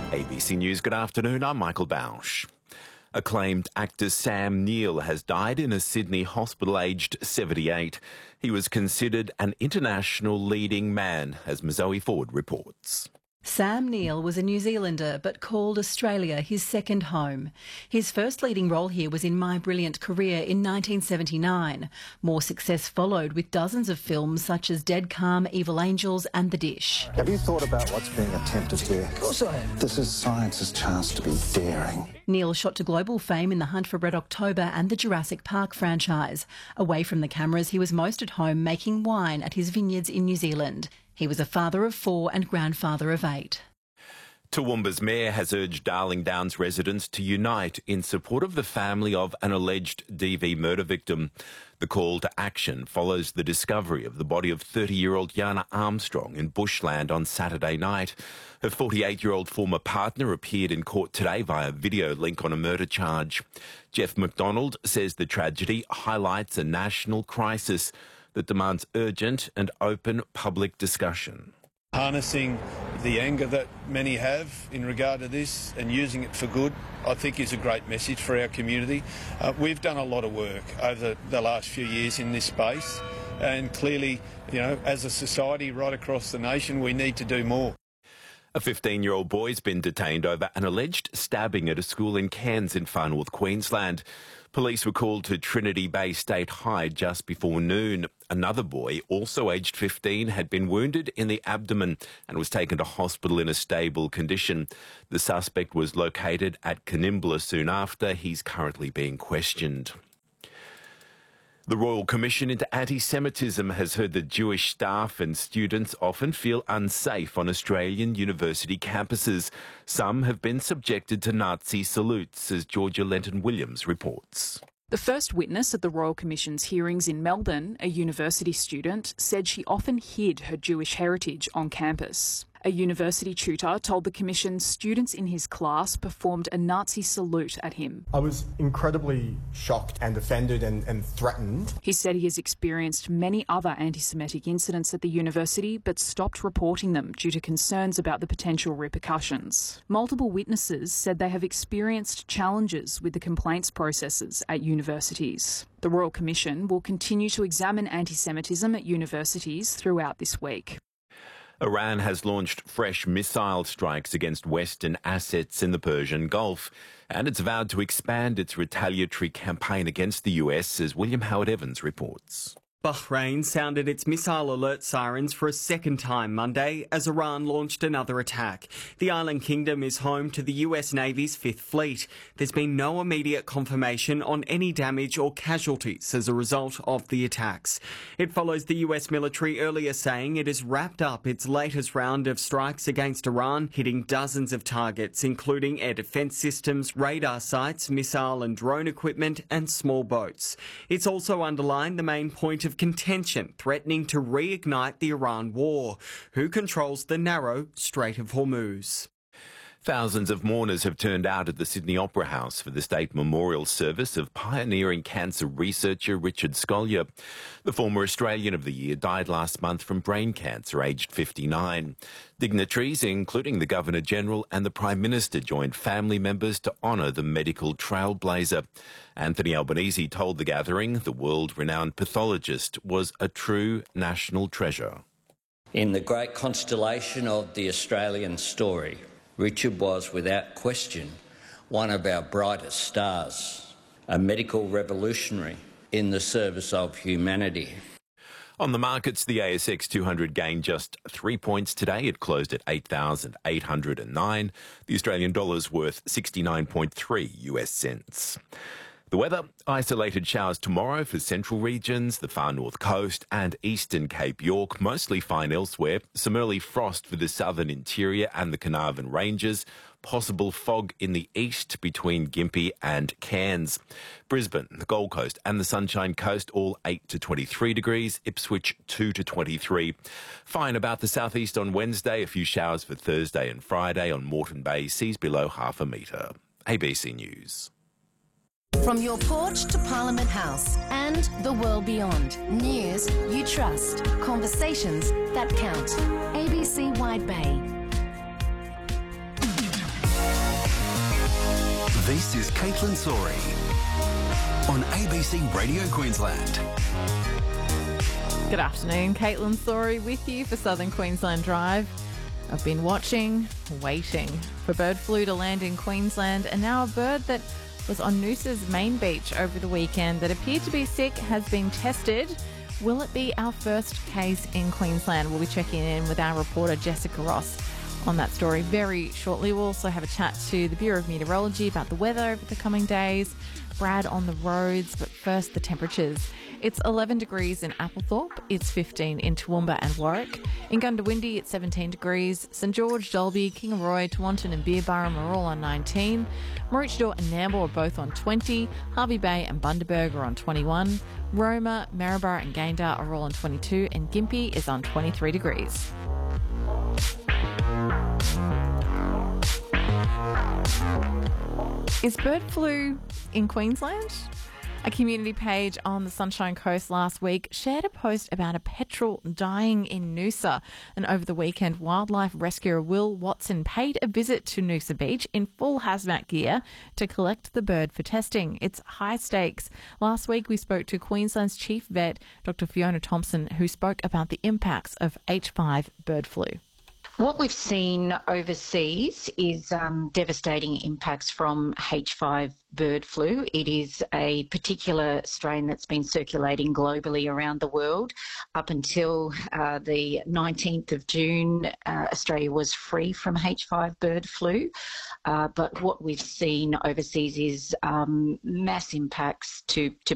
ABC News, good afternoon, I'm Michael Bausch. Acclaimed actor Sam Neill has died in a Sydney hospital aged 78. He was considered an international leading man, as Zoe Ford reports. Sam Neill was a New Zealander but called Australia his second home. His first leading role here was in My Brilliant Career in 1979. More success followed with dozens of films such as Dead Calm, Evil Angels and The Dish. Have you thought about what's being attempted here? Of course I have. This is science's chance to be daring. Neill shot to global fame in The Hunt for Red October and the Jurassic Park franchise. Away from the cameras, he was most at home making wine at his vineyards in New Zealand. He was a father of 4 and grandfather of 8. Toowoomba's mayor has urged Darling Downs residents to unite in support of the family of an alleged DV murder victim. The call to action follows the discovery of the body of 30-year-old Yana Armstrong in bushland on Saturday night. Her 48-year-old former partner appeared in court today via video link on a murder charge. Jeff McDonald says the tragedy highlights a national crisis that demands urgent and open public discussion. Harnessing the anger that many have in regard to this and using it for good, I think is a great message for our community. We've done a lot of work over the last few years in this space, and clearly, as a society right across the nation, we need to do more. A 15-year-old boy's been detained over an alleged stabbing at a school in Cairns in Far North Queensland. Police were called to Trinity Bay State High just before noon. Another boy, also aged 15, had been wounded in the abdomen and was taken to hospital in a stable condition. The suspect was located at Canimbla soon after. He's currently being questioned. The Royal Commission into Anti-Semitism has heard that Jewish staff and students often feel unsafe on Australian university campuses. Some have been subjected to Nazi salutes, as Georgia Lenton-Williams reports. The first witness at the Royal Commission's hearings in Melbourne, a university student, said she often hid her Jewish heritage on campus. A university tutor told the Commission students in his class performed a Nazi salute at him. I was incredibly shocked and offended and threatened. He said he has experienced many other anti-Semitic incidents at the university but stopped reporting them due to concerns about the potential repercussions. Multiple witnesses said they have experienced challenges with the complaints processes at universities. The Royal Commission will continue to examine anti-Semitism at universities throughout this week. Iran has launched fresh missile strikes against Western assets in the Persian Gulf, and it's vowed to expand its retaliatory campaign against the US, as William Howard Evans reports. Bahrain sounded its missile alert sirens for a second time Monday as Iran launched another attack. The island kingdom is home to the US Navy's Fifth Fleet. There's been no immediate confirmation on any damage or casualties as a result of the attacks. It follows the US military earlier saying it has wrapped up its latest round of strikes against Iran, hitting dozens of targets, including air defence systems, radar sites, missile and drone equipment, and small boats. It's also underlined the main point of contention, threatening to reignite the Iran war. Who controls the narrow Strait of Hormuz? Thousands of mourners have turned out at the Sydney Opera House for the state memorial service of pioneering cancer researcher Richard Scolyer. The former Australian of the Year died last month from brain cancer, aged 59. Dignitaries, including the Governor-General and the Prime Minister, joined family members to honour the medical trailblazer. Anthony Albanese told the gathering the world-renowned pathologist was a true national treasure. In the great constellation of the Australian story, Richard was, without question, one of our brightest stars, a medical revolutionary in the service of humanity. On the markets, the ASX 200 gained just 3 points today. It closed at 8,809. The Australian dollar's worth 69.3 US cents. The weather, isolated showers tomorrow for central regions, the far north coast and eastern Cape York, mostly fine elsewhere. Some early frost for the southern interior and the Carnarvon Ranges. Possible fog in the east between Gympie and Cairns. Brisbane, the Gold Coast and the Sunshine Coast, all 8 to 23 degrees. Ipswich, 2 to 23. Fine about the southeast on Wednesday. A few showers for Thursday and Friday on Moreton Bay. Seas below half a metre. ABC News. From your porch to Parliament House and the world beyond. News you trust. Conversations that count. ABC Wide Bay. This is Caitlin Sori on ABC Radio Queensland. Good afternoon, Caitlin Sori with you for Southern Queensland Drive. I've been watching, waiting for bird flu to land in Queensland, and now a bird that was on Noosa's main beach over the weekend that appeared to be sick has been tested. Will it be our first case in Queensland? We'll be checking in with our reporter Jessica Ross on that story very shortly. We'll also have a chat to the Bureau of Meteorology about the weather over the coming days, Brad on the roads, but first the temperatures. It's 11 degrees in Applethorpe, it's 15 in Toowoomba and Warwick. In Goondiwindi, it's 17 degrees. St George, Dalby, Kingaroy, Tewantin and Beerburrum are all on 19. Maroochydore and Nambour are both on 20. Hervey Bay and Bundaberg are on 21. Roma, Maryborough and Gayndah are all on 22. And Gympie is on 23 degrees. Is bird flu in Queensland? A community page on the Sunshine Coast last week shared a post about a petrel dying in Noosa. And over the weekend, wildlife rescuer Will Watson paid a visit to Noosa Beach in full hazmat gear to collect the bird for testing. It's high stakes. Last week, we spoke to Queensland's chief vet, Dr. Fiona Thompson, who spoke about the impacts of H5 bird flu. What we've seen overseas is devastating impacts from H5 bird flu. It is a particular strain that's been circulating globally around the world. Up until the 19th of June, Australia was free from H5 bird flu. But what we've seen overseas is mass impacts to